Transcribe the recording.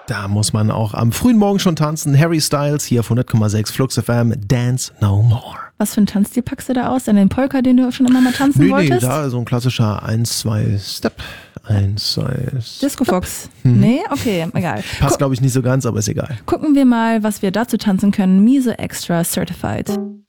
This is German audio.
Da muss man auch am frühen Morgen schon tanzen. Harry Styles hier auf 100,6 Flux FM, Dance No More. Was für einen Tanzstil packst du da aus? An den Polka, den du schon immer mal tanzen wolltest? Nee, da so ein klassischer 1-2-Step. 1-2. Disco Fox. Nee? Okay, egal. Passt, glaube ich, nicht so ganz, aber ist egal. Gucken wir mal, was wir dazu tanzen können. Miso Extra Certified.